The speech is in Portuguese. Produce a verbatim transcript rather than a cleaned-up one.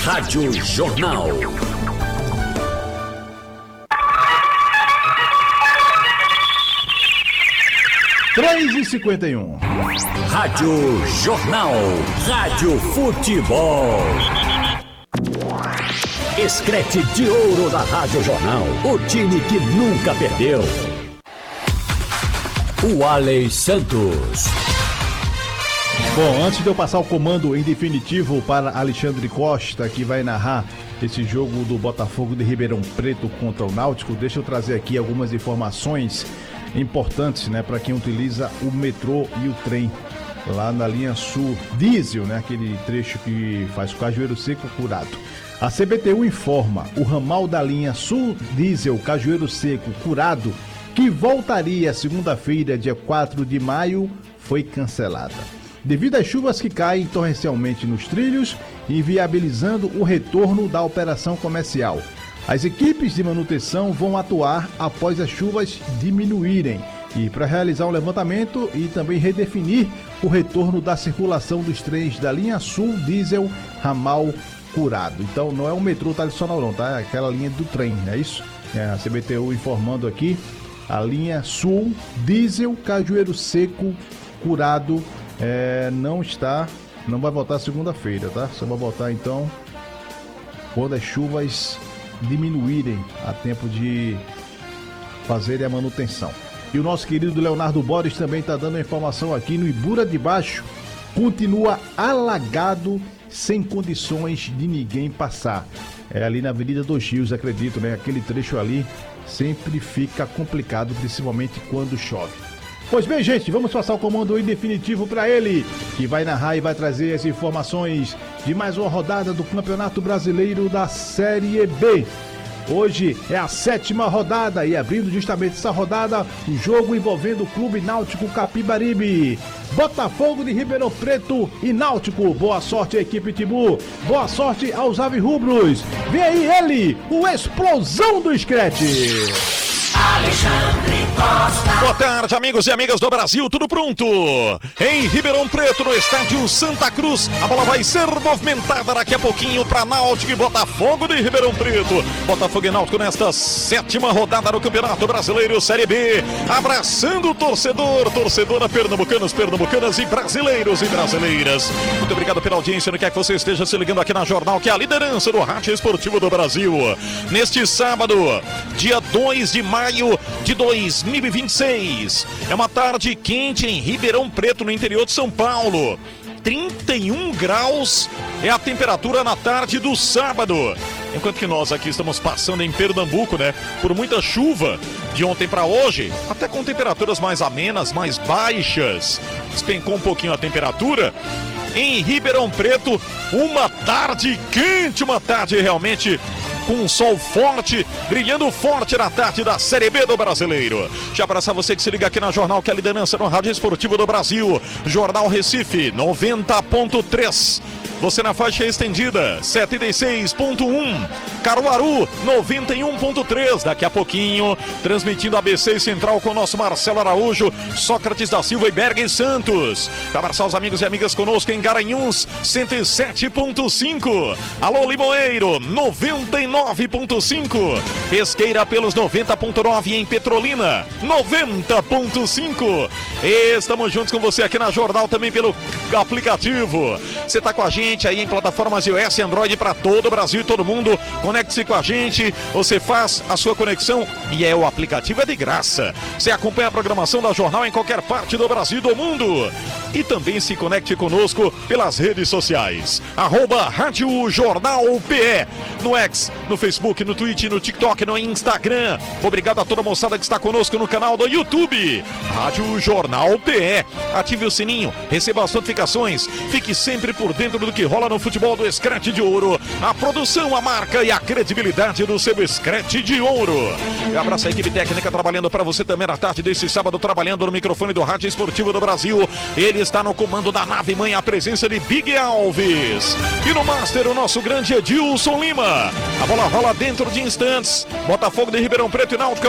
Rádio Jornal. três e cinquenta e um. Rádio Jornal. Rádio Futebol. Escrete de ouro da Rádio Jornal. O time que nunca perdeu. O Alex Santos. Bom, antes de eu passar o comando em definitivo para Alexandre Costa, que vai narrar esse jogo do Botafogo de Ribeirão Preto contra o Náutico, deixa eu trazer aqui algumas informações importantes, né, para quem utiliza o metrô e o trem lá na linha sul diesel, né, aquele trecho que faz Cajueiro Seco Curado. A C B T U informa: o ramal da linha sul diesel Cajueiro Seco Curado, que voltaria segunda-feira, dia quatro de maio, foi cancelada devido às chuvas que caem torrencialmente nos trilhos, inviabilizando o retorno da operação comercial. As equipes de manutenção vão atuar após as chuvas diminuírem e para realizar um levantamento e também redefinir o retorno da circulação dos trens da linha sul diesel ramal Curado. Então não é um metrô tradicional não, tá? É aquela linha do trem, não é isso? É a C B T U informando aqui, a linha sul diesel Cajueiro Seco Curado é, não está, não vai voltar segunda-feira, tá? Só vai voltar então quando as chuvas diminuírem a tempo de fazer a manutenção. E o nosso querido Leonardo Borges também está dando a informação aqui: no Ibura de Baixo continua alagado, sem condições de ninguém passar. É ali na Avenida dos Rios, acredito, né? Aquele trecho ali sempre fica complicado, principalmente quando chove. Pois bem, gente, vamos passar o comando em definitivo para ele, que vai narrar e vai trazer as informações de mais uma rodada do Campeonato Brasileiro da Série B. Hoje é a sétima rodada e abrindo justamente essa rodada, o jogo envolvendo o Clube Náutico Capibaribe, Botafogo de Ribeirão Preto e Náutico. Boa sorte à equipe Timbu, boa sorte aos avirrubros. Vem aí ele, o explosão do Screte. Alexandre Costa. Boa tarde, amigos e amigas do Brasil, tudo pronto? Em Ribeirão Preto, no estádio Santa Cruz, a bola vai ser movimentada daqui a pouquinho para Náutico e Botafogo de Ribeirão Preto. Botafogo e Náutico nesta sétima rodada do Campeonato Brasileiro Série B, abraçando o torcedor, torcedora pernambucanos, pernambucanas e brasileiros e brasileiras. Muito obrigado pela audiência, no que é que você esteja se ligando aqui na Jornal, que é a liderança do rádio esportivo do Brasil. Neste sábado, dia dois de maio de dois mil e vinte e seis. É uma tarde quente em Ribeirão Preto, no interior de São Paulo. trinta e um graus é a temperatura na tarde do sábado. Enquanto que nós aqui estamos passando em Pernambuco, né, por muita chuva de ontem para hoje, até com temperaturas mais amenas, mais baixas. Despencou um pouquinho a temperatura. Em Ribeirão Preto, uma tarde quente, uma tarde realmente com um sol forte, brilhando forte na tarde da Série B do Brasileiro. Já abraçar você que se liga aqui na Jornal, que é a liderança no rádio esportivo do Brasil. Jornal Recife, noventa ponto três. Você na faixa estendida, setenta e seis ponto um. Caruaru, noventa e um ponto três. Daqui a pouquinho, transmitindo a B C Central com o nosso Marcelo Araújo, Sócrates da Silva e Berg Santos. Para abraçar os amigos e amigas conosco em Garanhuns, cento e sete ponto cinco. Alô Limoeiro, noventa e nove ponto cinco. Pesqueira pelos noventa ponto nove em Petrolina, noventa ponto cinco. Estamos juntos com você aqui na Jornal, também pelo aplicativo. Você está com a gente aí em plataformas iOS e Android para todo o Brasil e todo mundo. Conecte-se com a gente, você faz a sua conexão e é o aplicativo é de graça. Você acompanha a programação da Jornal em qualquer parte do Brasil e do mundo. E também se conecte conosco pelas redes sociais. Arroba Rádio Jornal P E. No X, no Facebook, no Twitch, no TikTok, no Instagram. Obrigado a toda a moçada que está conosco no canal do YouTube. Rádio Jornal P E. Ative o sininho, receba as notificações. Fique sempre por dentro do que rola no futebol do Screte de Ouro. A produção, a marca e a credibilidade do seu Screte de Ouro. E abraço a equipe técnica trabalhando para você também na tarde desse sábado, trabalhando no microfone do Rádio Esportivo do Brasil. Ele está no comando da nave mãe, a presença de Big Alves. E no Master, o nosso grande Edilson Lima. A bola rola dentro de instantes. Botafogo de Ribeirão Preto e Náutico.